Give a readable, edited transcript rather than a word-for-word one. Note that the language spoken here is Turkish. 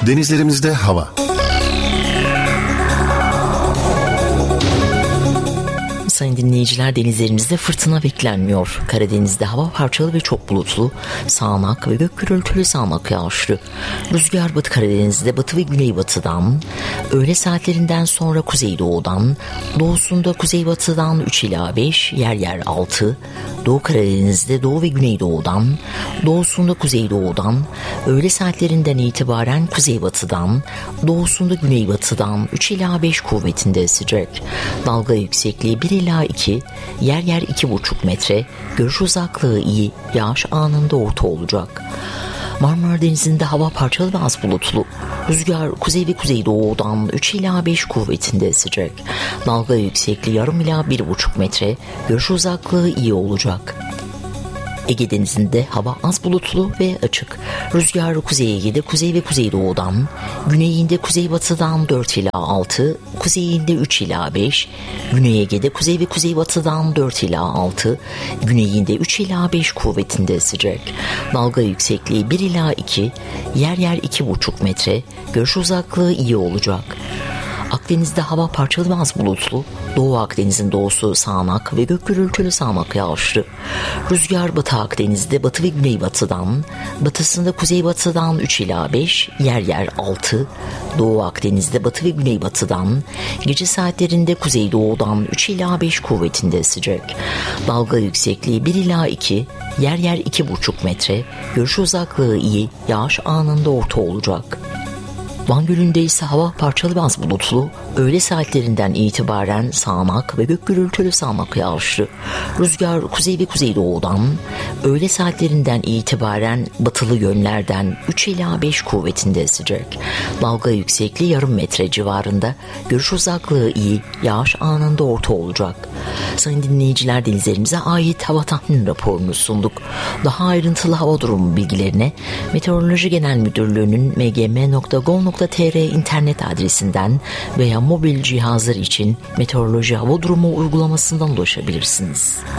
Denizlerimizde hava. Sayın dinleyiciler, denizlerimizde fırtına beklenmiyor. Karadeniz'de hava parçalı ve çok bulutlu, sağanak ve gök gürültülü sağanak yağışlı. Rüzgar Batı Karadeniz'de batı ve güneybatıdan, öğle saatlerinden sonra kuzeydoğudan, doğusunda kuzeybatıdan 3 ila 5, yer yer 6, Doğu Karadeniz'de doğu ve güneydoğudan, doğusunda kuzeydoğudan, öğle saatlerinden itibaren kuzeybatıdan, doğusunda güneybatıdan 3 ila 5 kuvvetinde esecek. Dalga yüksekliği 1 ila 2, yer yer 2,5 metre, görüş uzaklığı iyi, yağış anında orta olacak. Marmara Denizi'nde hava parçalı ve az bulutlu. Rüzgar kuzey ve kuzeydoğudan 3 ila 5 kuvvetinde esecek. Dalga yüksekliği yarım ila 1,5 metre, görüş uzaklığı iyi olacak. Ege Denizi'nde hava az bulutlu ve açık. Rüzgar Kuzey Ege'de kuzey ve kuzeydoğudan, güneyinde kuzeybatıdan 4 ila 6, kuzeyinde 3 ila 5, Güney Ege'de kuzey ve kuzeybatıdan 4 ila 6, güneyinde 3 ila 5 kuvvetinde esecek. Dalga yüksekliği 1 ila 2, yer yer 2,5 metre, görüş uzaklığı iyi olacak. Akdeniz'de hava parçalı ve az bulutlu, Doğu Akdeniz'in doğusu sağanak ve gök gürültülü sağanak yağışlı. Rüzgar Batı Akdeniz'de batı ve güneybatıdan, batısında kuzeybatıdan 3 ila 5, yer yer 6, Doğu Akdeniz'de batı ve güneybatıdan, gece saatlerinde kuzeydoğudan 3 ila 5 kuvvetinde esecek. Dalga yüksekliği 1 ila 2, yer yer 2,5 metre, görüş uzaklığı iyi, yağış anında orta olacak. Van Gölü'nde ise hava parçalı ve az bulutlu, öğle saatlerinden itibaren sağanak ve gök gürültülü sağanak yağışlı. Rüzgar kuzey ve kuzeydoğudan, öğle saatlerinden itibaren batılı yönlerden 3 ila 5 kuvvetinde esecek. Dalga yüksekliği yarım metre civarında, görüş uzaklığı iyi, yağış anında orta olacak. Sayın dinleyiciler, denizlerimize ait hava tahmin raporunu sunduk. Daha ayrıntılı hava durumu bilgilerine Meteoroloji Genel Müdürlüğü'nün mgm.gov.tr internet adresinden veya mobil cihazlar için meteoroloji hava durumu uygulamasından ulaşabilirsiniz.